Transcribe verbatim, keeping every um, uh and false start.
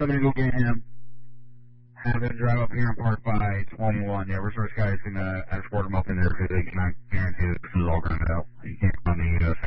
I'm going to go get him. Have him drive up here and park by twenty-one. Yeah, resource guys can uh, escort him up in there because they cannot guarantee that this is all going to help. You can't come on the uh,